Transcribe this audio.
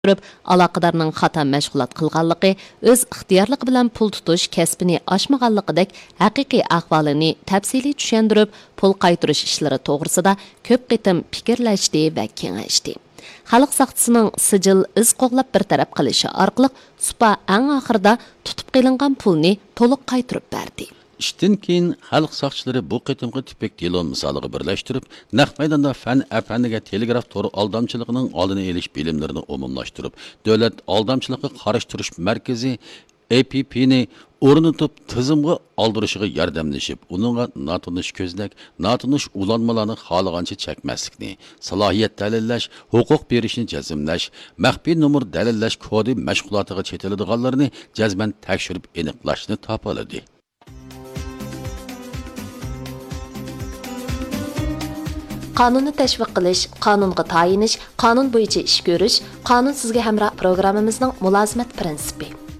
aloqadarning xato mashg'ulot qilganligi, o'z ixtiyorligi bilan pul tutish kasbini oshmaganligidek haqiqiy ahvolini tafsiliy tushuntirib, pul qaytarish ishlari to'g'risida ko'p qitim fikrlashdi va kengashdi. Xalq saqchisining sijil iz qo'g'lab bir taraf qilishi orqali supa eng oxirida tutib qilingan pulni to'liq qaytarib berdi. İşten keyin xalq saqchilari bu qitimqi tipik telefon misoliga birlashtirib, naq maydonda fan afaniga telegraf to'ri aldamchiligining oldini olish bilimlarini umumlashtirib, davlat aldamchiligiga qarshi turish markazi APP'ni o'rnatib tizimga oldirishiga yordamlashib, uningga notanish ko'zlak, notanish ulanmalarni xohlagancha chekmaslikni, salohiyat dalillash, huquq berishni jazmlash, maxfiy nomer dalillash kodi mashg'ulotiga chetiladiganlarni jazman tekshirib aniqlashni topiladi. Qonunni tashviq qilish, qonunga tayinish, qonun bo'yicha ish ko'rish, qonun sizga hamroh programmamizning mulozimat prinsipi.